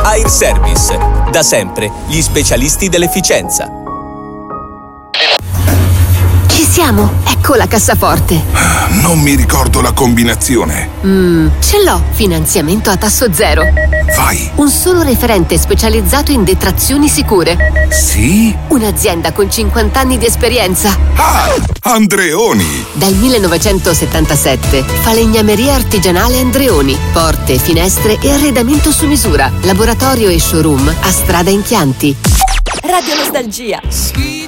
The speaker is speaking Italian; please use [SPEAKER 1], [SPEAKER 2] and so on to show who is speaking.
[SPEAKER 1] Air Service, da sempre gli specialisti dell'efficienza.
[SPEAKER 2] Ci siamo, ecco la cassaforte.
[SPEAKER 3] Non mi ricordo la combinazione.
[SPEAKER 2] Ce l'ho, finanziamento a tasso zero.
[SPEAKER 3] Vai.
[SPEAKER 2] Un solo referente specializzato in detrazioni sicure.
[SPEAKER 3] Sì?
[SPEAKER 2] Un'azienda con 50 anni di esperienza.
[SPEAKER 3] Ah, Andreoni.
[SPEAKER 2] Dal 1977 falegnameria artigianale Andreoni. Porte, finestre e arredamento su misura. Laboratorio e showroom a Strada in Chianti.
[SPEAKER 4] Radio Nostalgia.